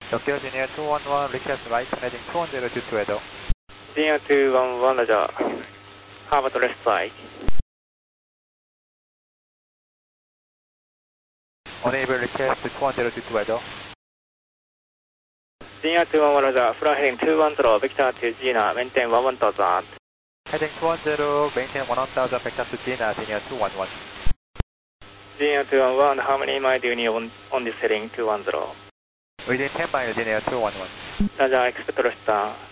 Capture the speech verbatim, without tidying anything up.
Tokyo Junior two one one, request right heading two one zero two two Edo. Junior two one one, Roger. Harvard left side. Unable request two one zero two two Edo. Junior two one one, Roger. Fly heading two one zero, Victor to Gina, maintain one one thousand. Heading two one zero, maintain one thousand, vector to Gina, Junior two one one. Junior two one one, how many miles do you need on, on this heading two one zero? Within ten miles, Junior two one one. Roger, expect restart.